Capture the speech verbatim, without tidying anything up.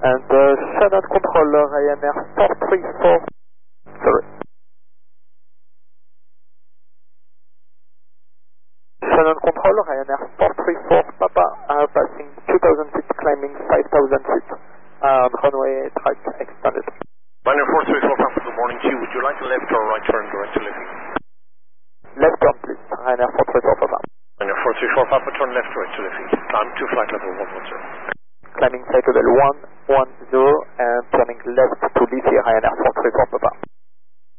And uh, Shannon controller, Ryanair four three four, sorry. Shannon controller, Ryanair four three four, Papa, uh, passing two thousand feet, climbing five thousand feet, uh, runway track extended. Ryanair four three four, Papa, good morning to you. Would you like a left or right turn direct to Liffey? Left turn, please. Ryanair four three four, Papa. Ryanair four three four, Papa, turn left direct to Liffey. Climb to flight level one one zero. Climbing flight level one one zero and turning left to Liffey, Ryanair four three four, Papa.